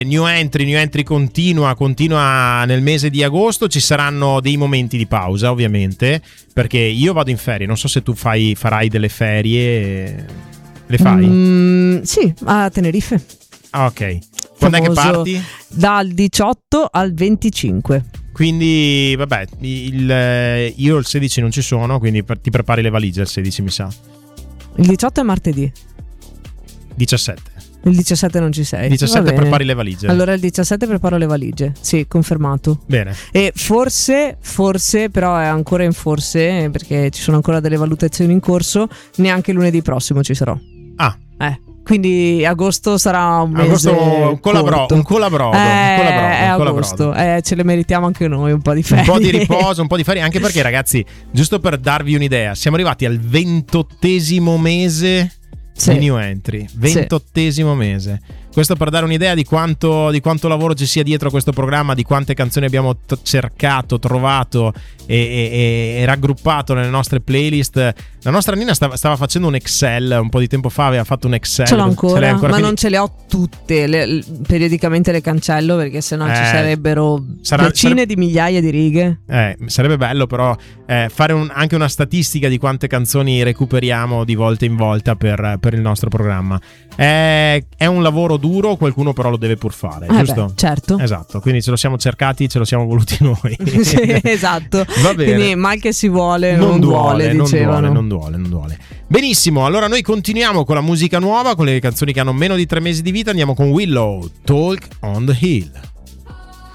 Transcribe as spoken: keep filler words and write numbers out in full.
New entry, new entry continua, continua nel mese di agosto. Ci saranno dei momenti di pausa, ovviamente, perché io vado in ferie. Non so se tu fai, farai delle ferie. Le fai? Mm, sì, a Tenerife. Ah, ok. Quando è che parti? Dal diciotto al venticinque. Quindi, vabbè, il, io il sedici non ci sono, quindi ti prepari le valigie il sedici, mi sa. Il diciotto è martedì. diciassette. Il diciassette non ci sei. Il diciassette prepari le valigie. Allora il diciassette preparo le valigie. Sì, confermato. Bene. E forse, forse, però è ancora in forse, perché ci sono ancora delle valutazioni in corso, neanche lunedì prossimo ci sarò. Ah. Eh. Quindi agosto sarà un mese agosto un colabrodo, un colabrodo, eh, un colabrodo, è un agosto, eh, ce le meritiamo anche noi un po' di ferie. Un po' di riposo, un po' di ferie, anche perché ragazzi, giusto per darvi un'idea, siamo arrivati al ventottesimo mese sì. di new entry, ventottesimo sì. mese. Questo per dare un'idea di quanto, di quanto lavoro ci sia dietro a questo programma, di quante canzoni abbiamo t- cercato, trovato e, e, e raggruppato nelle nostre playlist. La nostra Nina stava, stava facendo un Excel un po' di tempo fa, aveva fatto un Excel. Ce l'ho ancora, ce ancora ma quindi... non ce le ho tutte, le, le, periodicamente le cancello perché sennò eh, ci sarebbero sarà, decine sare... di migliaia di righe. Eh, sarebbe bello però eh, fare un, anche una statistica di quante canzoni recuperiamo di volta in volta per, per il nostro programma. È, è un lavoro duro, qualcuno però lo deve pur fare, eh giusto? Beh, certo. Esatto, quindi ce lo siamo cercati, ce lo siamo voluti noi. Sì, esatto. Va bene. Quindi mal che si vuole non, non duole, duole, non dicevano. duole, non duole, non duole. Benissimo, allora noi continuiamo con la musica nuova, con le canzoni che hanno meno di tre mesi di vita. Andiamo con Willow, Talk on the Hill.